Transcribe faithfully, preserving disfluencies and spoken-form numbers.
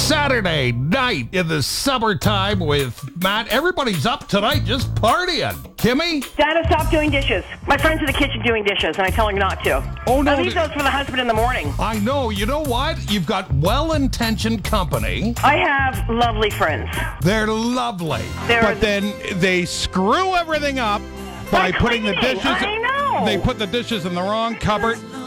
Saturday night in the summertime with Matt. Everybody's up tonight just partying. Kimmy? Dada, stop doing dishes. My friend's in the kitchen doing dishes, and I tell him not to. Oh, no. I leave those for the husband in the morning. I know. You know what? You've got well-intentioned company. I have lovely friends. They're lovely. They're But then they screw everything up by By putting the cleaning. dishes. I know. They put the dishes in the wrong cupboard.